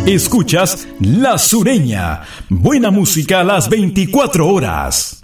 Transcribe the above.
Escuchas La Sureña. Buena música a las 24 horas.